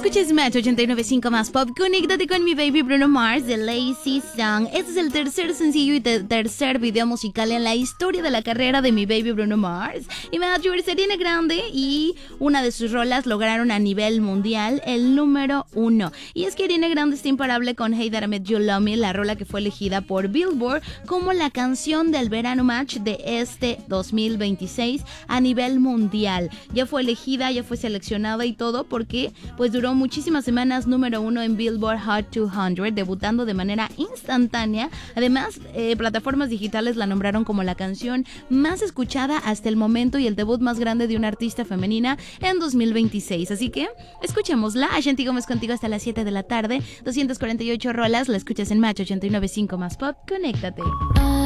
Escuches Match 89.5 más pop. Conéctate con mi baby Bruno Mars de Lazy Song. Este es el tercer sencillo y tercer video musical en la historia de la carrera de mi baby Bruno Mars. Y Match Ariana Grande y una de sus rolas lograron a nivel mundial el número 1. Y es que Ariana Grande está imparable con Hey That I Met You Love Me, la rola que fue elegida por Billboard como la canción del verano Match de este 2026 a nivel mundial. Ya fue elegida, ya fue seleccionada y todo porque pues duró muchísimas semanas número 1 en Billboard Hot 200, debutando de manera instantánea. Además, plataformas digitales la nombraron como la canción más escuchada hasta el momento y el debut más grande de una artista femenina en 2026. Así que escuchémosla. Ashanti Gómez contigo hasta las 7 de la tarde. 248 rolas, la escuchas en Match 89.5 más pop. Conéctate.